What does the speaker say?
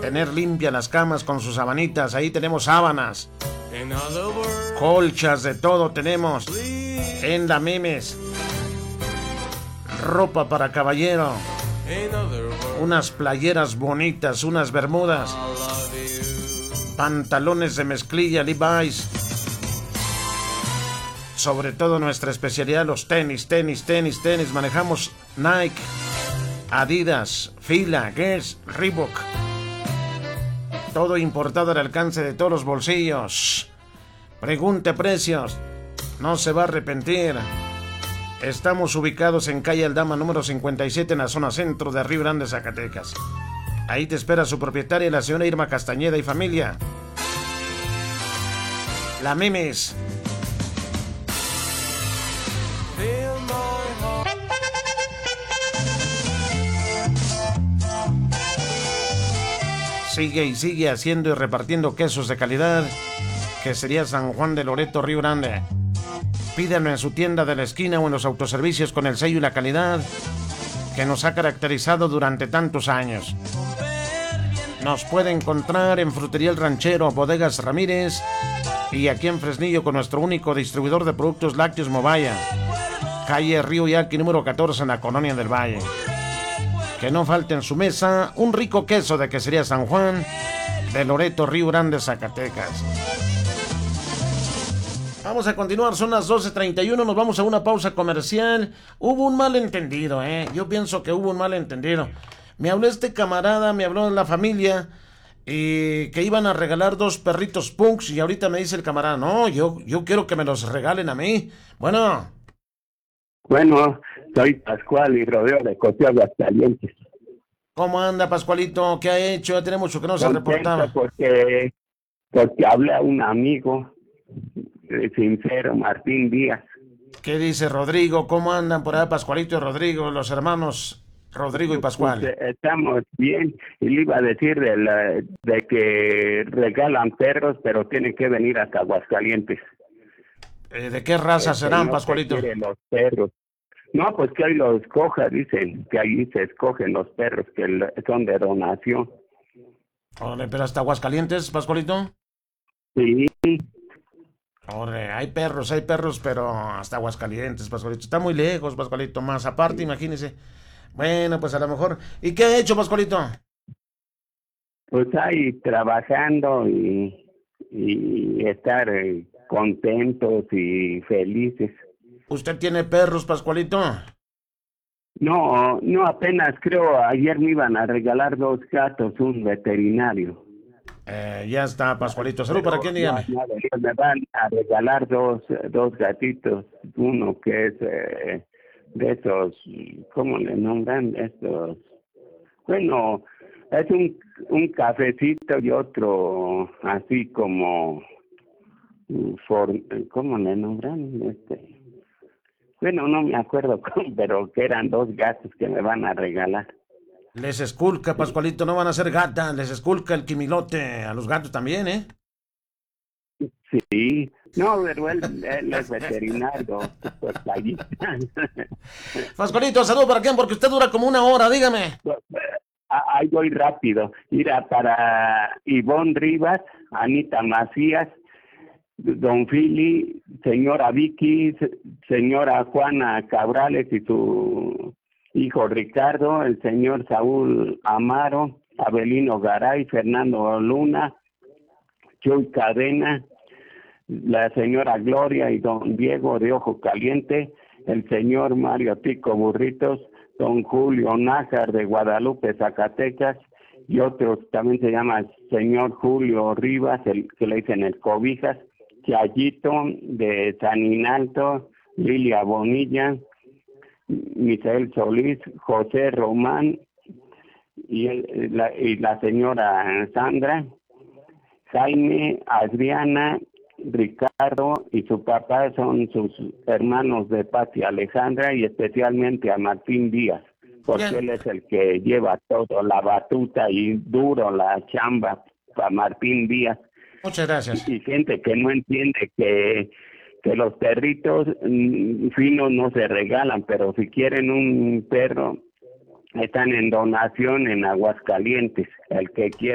tener limpias las camas con sus sabanitas. Ahí tenemos sábanas, colchas, de todo tenemos. Enda Memes, ropa para caballero, unas playeras bonitas, unas bermudas, pantalones de mezclilla Levi's. Sobre todo nuestra especialidad, los tenis. Manejamos Nike, Adidas, Fila, Guess, Reebok. Todo importado al alcance de todos los bolsillos. Pregunte precios, no se va a arrepentir. Estamos ubicados en calle Aldama número 57 en la zona centro de Río Grande, Zacatecas. Ahí te espera su propietaria, la señora Irma Castañeda y familia. La Memes. Sigue y sigue haciendo y repartiendo quesos de calidad, Quesería San Juan de Loreto, Río Grande. Pídanlo en su tienda de la esquina o en los autoservicios con el sello y la calidad que nos ha caracterizado durante tantos años. Nos puede encontrar en Frutería El Ranchero, Bodegas Ramírez, y aquí en Fresnillo con nuestro único distribuidor de productos lácteos Movaya, calle Río Yaqui número 14 en la Colonia del Valle. Que no falte en su mesa un rico queso de Quesería San Juan de Loreto, Río Grande, Zacatecas. Vamos a continuar, son las 12:31, nos vamos a una pausa comercial. Hubo un malentendido, yo pienso que hubo un malentendido. Me habló este camarada, me habló de la familia, y que iban a regalar 2 perritos punks, y ahorita me dice el camarada, no, yo quiero que me los regalen a mí. Bueno, soy Pascual y rodeo de Coteo, Aguascalientes. ¿cómo anda, Pascualito? ¿Qué ha hecho? Ya tiene mucho que no se reportaba. Porque hablé a un amigo sincero, Martín Díaz. ¿Qué dice Rodrigo? ¿Cómo andan por allá Pascualito y Rodrigo, los hermanos Rodrigo y Pascual? Pues, estamos bien, y le iba a decir de que regalan perros, pero tienen que venir hasta Aguascalientes. ¿De qué raza serán, Pascualito? Los perros. No, pues que ahí los escoja, dicen, que ahí se escogen los perros que son de donación. Órale, ¿pero hasta Aguascalientes, Pascualito? Sí. Órale, hay perros, pero hasta Aguascalientes, Pascualito. Está muy lejos, Pascualito, más aparte, imagínese. Bueno, pues a lo mejor. ¿Y qué ha hecho, Pascualito? Pues ahí trabajando y estar contentos y felices. ¿Usted tiene perros, Pascualito? No, apenas creo, ayer me iban a regalar 2 gatos, un veterinario. Ya está, Pascualito. ¿Salud para quién, dígame? Me van a regalar dos gatitos, uno que es de esos, ¿cómo le nombran? Estos, bueno, es un cafecito y otro así como, ¿cómo le nombran? Bueno, no me acuerdo, pero que eran 2 gatos que me van a regalar. Les esculca, Pascualito, no van a ser gatas, les esculca el quimilote a los gatos también, ¿eh? Sí, no, pero él es veterinario, pues allí. Pascualito, salud para quién, porque usted dura como 1 hora, dígame. Ahí voy rápido. Mira, para Ivonne Rivas, Anita Macías, Don Fili, señora Vicky, señora Juana Cabrales y su hijo Ricardo, el señor Saúl Amaro, Abelino Garay, Fernando Luna, Chuy Cadena, la señora Gloria y don Diego de Ojo Caliente, el señor Mario Tico Burritos, don Julio Nájar de Guadalupe, Zacatecas, y otros también se llama señor Julio Rivas, el que le dicen el Cobijas, Chayito de San Inalto, Lilia Bonilla, Misael Solís, José Román y la señora Sandra, Jaime, Adriana, Ricardo y su papá son sus hermanos de Paz y Alejandra, y especialmente a Martín Díaz, porque él es el que lleva todo, la batuta y duro la chamba para Martín Díaz. Muchas gracias. Y gente que no entiende que los perritos finos no se regalan, pero si quieren un perro, están en donación en Aguascalientes. El que quiera